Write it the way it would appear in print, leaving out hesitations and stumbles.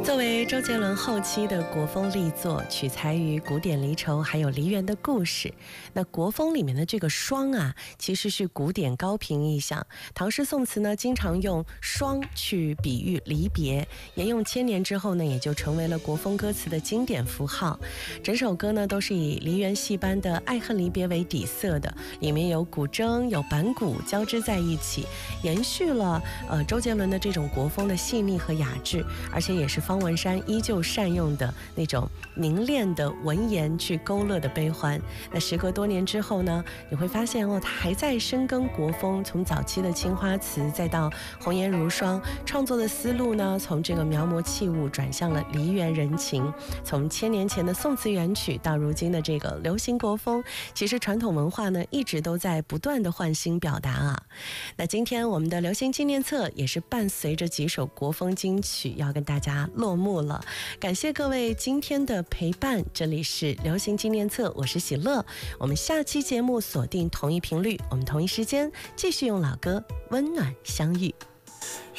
作为周杰伦后期的国风力作，取材于古典离愁还有梨园的故事。那国风里面的这个霜啊，其实是古典高频意象。唐诗宋词呢，经常用霜去比喻离别，沿用千年之后呢，也就成为了国风歌词的经典符号。整首歌呢，都是以梨园戏班的爱恨离别为底色的，里面有古筝、有板鼓交织在一起，延续了周杰伦的这种国风的细腻和雅致，而且也是方文山依旧善用的那种凝练的文言去勾勒的悲欢。那时隔多年之后呢，你会发现他还在深耕国风，从早期的青花瓷再到红颜如霜，创作的思路呢，从这个描摹器物转向了梨园人情，从千年前的宋词元曲到如今的这个流行国风，其实传统文化呢一直都在不断的换新表达啊。那今天我们的流行纪念册也是伴随着几首国风金曲要跟大家落幕了，感谢各位今天的陪伴，这里是流行纪念册，我是喜乐，我们下期节目锁定同一频率，我们同一时间继续用老歌温暖相遇。